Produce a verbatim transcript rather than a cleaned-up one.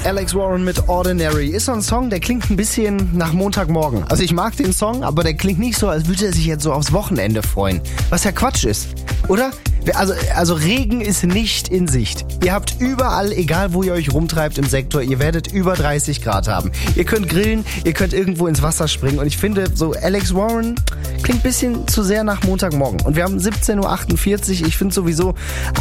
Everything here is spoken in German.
Alex Warren mit Ordinary ist so ein Song, der klingt ein bisschen nach Montagmorgen. Also ich mag den Song, aber der klingt nicht so, als würde er sich jetzt so aufs Wochenende freuen. Was ja Quatsch ist, oder? Also, also Regen ist nicht in Sicht. Ihr habt überall, egal wo ihr euch rumtreibt im Sektor, ihr werdet über dreißig Grad haben. Ihr könnt grillen, ihr könnt irgendwo ins Wasser springen. Und ich finde, so Alex Warren klingt ein bisschen zu sehr nach Montagmorgen. Und wir haben siebzehn Uhr achtundvierzig. Ich finde sowieso...